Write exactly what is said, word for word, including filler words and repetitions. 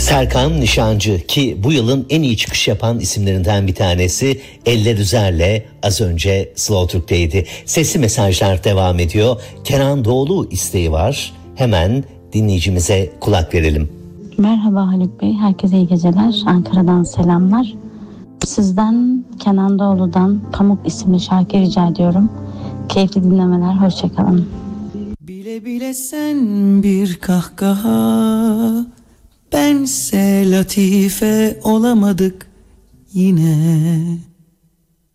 Serkan Nişancı ki bu yılın en iyi çıkış yapan isimlerinden bir tanesi Eller Üzer'le az önce Slow Türk'teydi. Sesli mesajlar devam ediyor. Kenan Doğulu isteği var. Hemen dinleyicimize kulak verelim. Merhaba Haluk Bey, herkese iyi geceler. Ankara'dan selamlar. Sizden Kenan Doğulu'dan Pamuk isimli şarkı rica ediyorum. Keyifli dinlemeler, hoşçakalın. Bile bile sen bir kahkaha, bense latife olamadık yine.